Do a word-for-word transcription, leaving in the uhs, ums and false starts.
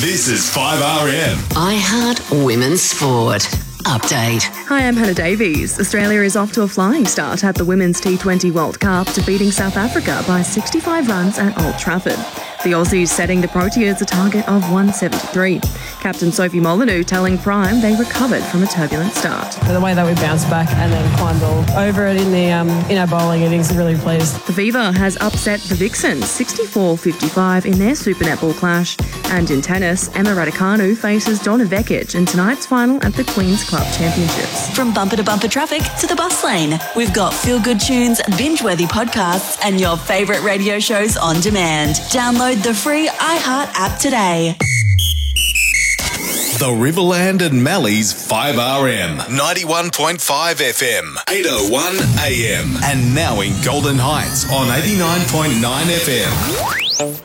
This is five R M. iHeart Women's Sport. Update. Hi, I'm Hannah Davies. Australia is off to a flying start at the Women's T twenty World Cup, defeating South Africa by sixty-five runs at Old Trafford. The Aussies setting the Proteas a target of one seventy-three. Captain Sophie Molyneux telling Prime they recovered from a turbulent start. The way that we bounced back and then climbed all over it in the um, in our bowling innings, really pleased. The Fever has upset the Vixens sixty-four fifty-five in their Super Netball clash. And in tennis, Emma Raducanu faces Donna Vekic in tonight's final at the Queen's Club Championships. From bumper to bumper traffic to the bus lane, we've got feel-good tunes, binge-worthy podcasts and your favourite radio shows on demand. Download the free iHeart app today. The Riverland and Mallee's five R M. ninety-one point five F M. eight oh one A M. And now in Golden Heights on eighty-nine point nine F M.